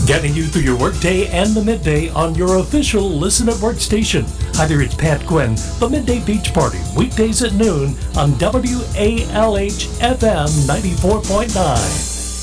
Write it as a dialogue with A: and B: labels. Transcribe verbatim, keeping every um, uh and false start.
A: Getting you through your workday and the midday on your official Listen at Work station. Either it's Pat Quinn, the Midday Beach Party, weekdays at noon on W A L H F M ninety-four point nine.